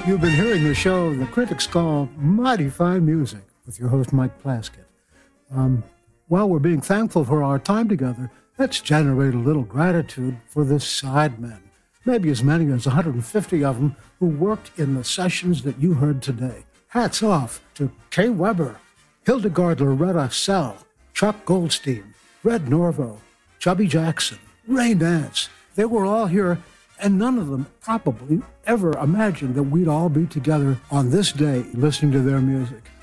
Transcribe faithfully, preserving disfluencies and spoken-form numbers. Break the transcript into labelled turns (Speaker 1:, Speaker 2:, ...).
Speaker 1: You've been hearing the show the critics call Mighty Fine Music with your host, Mike Plaskett. Um, while we're being thankful for our time together, let's generate a little gratitude for the sidemen, maybe as many as one hundred fifty of them who worked in the sessions that you heard today. Hats off to Kay Weber, Hildegard Loretta Sell, Chuck Goldstein, Red Norvo, Chubby Jackson, Ray Nance. They were all here, and none of them probably ever imagined that we'd all be together on this day listening to their music.